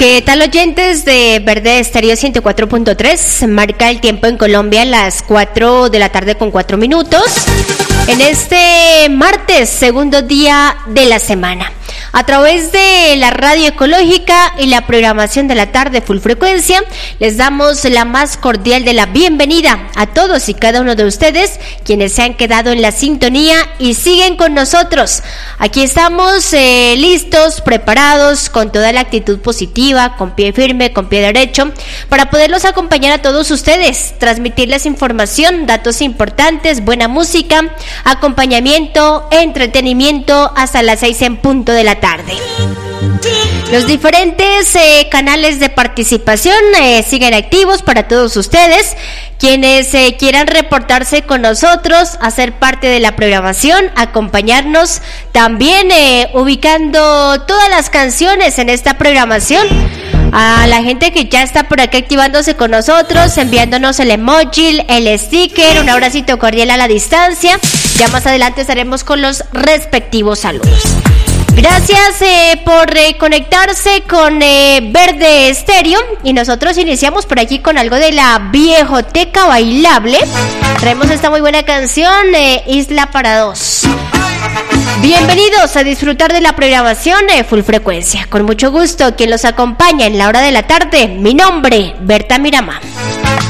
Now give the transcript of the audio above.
¿Qué tal, oyentes de Verde Estéreo 104.3? Marca el tiempo en Colombia las 4 de la tarde con 4 minutos. En este martes, segundo día de la semana. A través de la radio ecológica y la programación de la tarde Full Frecuencia, les damos la más cordial de la bienvenida a todos y cada uno de ustedes, quienes se han quedado en la sintonía y siguen con nosotros. Aquí estamos listos, preparados, con toda la actitud positiva, con pie firme, con pie derecho, para poderlos acompañar a todos ustedes, transmitirles información, datos importantes, buena música, acompañamiento, entretenimiento, hasta las 6 en punto de la tarde. Los diferentes canales de participación siguen activos para todos ustedes. Quienes quieran reportarse con nosotros, hacer parte de la programación, acompañarnos, también ubicando todas las canciones en esta programación. A la gente que ya está por acá activándose con nosotros, enviándonos el emoji, el sticker, un abracito cordial a la distancia. Ya más adelante estaremos con los respectivos saludos. Gracias por conectarse con Verde Estéreo, y nosotros iniciamos por aquí con algo de la viejoteca bailable. Traemos esta muy buena canción, Isla para Dos. Bienvenidos a disfrutar de la programación Full Frecuencia. Con mucho gusto, quien los acompaña en la hora de la tarde, mi nombre, Berta Miramá.